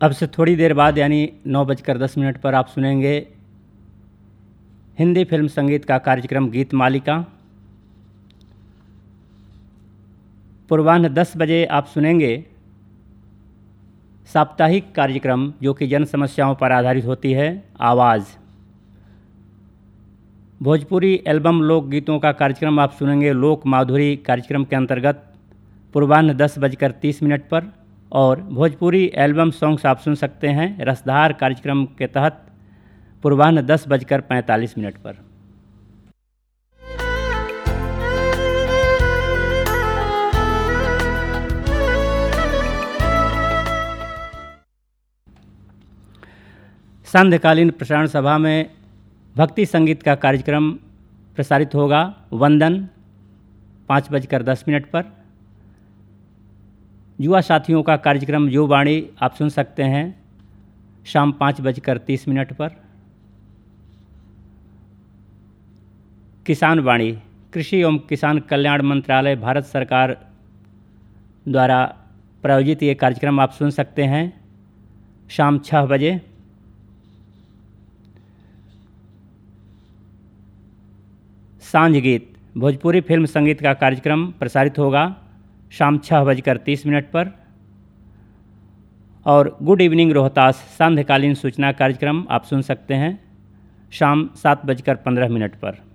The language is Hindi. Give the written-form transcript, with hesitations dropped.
अब से थोड़ी देर बाद यानी 9:10 पर आप सुनेंगे हिंदी फिल्म संगीत का कार्यक्रम गीत मालिका। पूर्वाह्न 10 बजे आप सुनेंगे साप्ताहिक कार्यक्रम जो कि जन समस्याओं पर आधारित होती है, आवाज़। भोजपुरी एल्बम लोकगीतों का कार्यक्रम आप सुनेंगे लोक माधुरी कार्यक्रम के अंतर्गत पूर्वाह्न 10:30 पर, और भोजपुरी एल्बम सॉन्ग्स आप सुन सकते हैं रसधार कार्यक्रम के तहत पूर्वाह्न 10:45 पर। सांध्यकालीन प्रसारण सभा में भक्ति संगीत का कार्यक्रम प्रसारित होगा, वंदन 5:10 पर। युवा साथियों का कार्यक्रम युवावाणी आप सुन सकते हैं शाम 5:30 पर। किसान वाणी, कृषि एवं किसान कल्याण मंत्रालय भारत सरकार द्वारा प्रायोजित ये कार्यक्रम आप सुन सकते हैं शाम 6 बजे। सांझ गीत, भोजपुरी फिल्म संगीत का कार्यक्रम प्रसारित होगा शाम 6:30 पर। और गुड इवनिंग रोहतास सांध्यकालीन सूचना कार्यक्रम आप सुन सकते हैं शाम 7:15 पर।